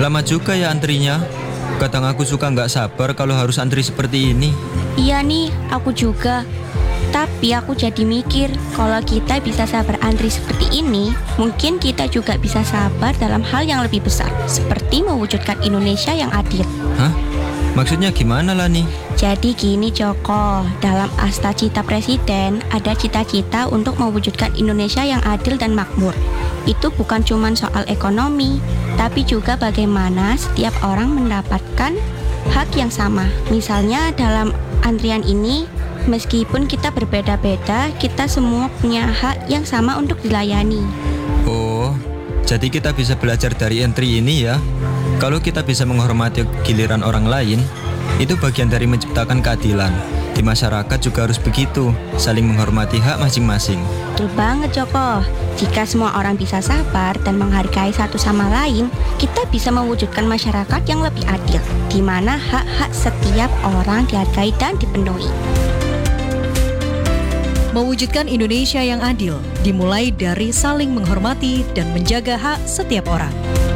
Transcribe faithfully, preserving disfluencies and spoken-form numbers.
Lama juga ya antrinya. Kadang aku suka nggak sabar kalau harus antri seperti ini. Iya nih, aku juga. Tapi aku jadi mikir, kalau kita bisa sabar antri seperti ini, mungkin kita juga bisa sabar dalam hal yang lebih besar, seperti mewujudkan Indonesia yang adil. Hah? Maksudnya gimana lah nih? Jadi gini Joko, dalam Asta Cita Presiden ada cita-cita untuk mewujudkan Indonesia yang adil dan makmur. Itu bukan cuma soal ekonomi, tapi juga bagaimana setiap orang mendapatkan hak yang sama. Misalnya dalam antrian ini, meskipun kita berbeda-beda, kita semua punya hak yang sama untuk dilayani. Oh, jadi kita bisa belajar dari entry ini ya. Kalau kita bisa menghormati giliran orang lain, itu bagian dari menciptakan keadilan. Di masyarakat juga harus begitu, saling menghormati hak masing-masing. Betul banget Joko. Jika semua orang bisa sabar dan menghargai satu sama lain, kita bisa mewujudkan masyarakat yang lebih adil, di mana hak-hak setiap orang dihargai dan dipenuhi. Mewujudkan Indonesia yang adil dimulai dari saling menghormati dan menjaga hak setiap orang.